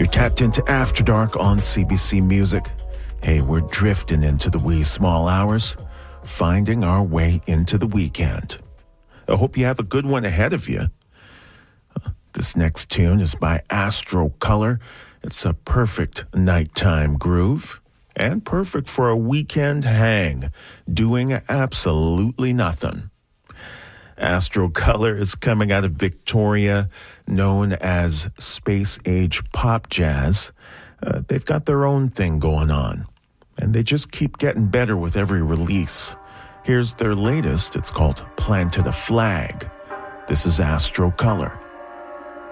You're tapped into After Dark on CBC Music. Hey, we're drifting into the wee small hours, finding our way into the weekend. I hope you have a good one ahead of you. This next tune is by Astro Color. It's a perfect nighttime groove and perfect for a weekend hang, doing absolutely nothing. Astro Color is coming out of Victoria, known as Space Age Pop Jazz. They've got their own thing going on, and they just keep getting better with every release. Here's their latest. It's called Planted a Flag. This is Astro Color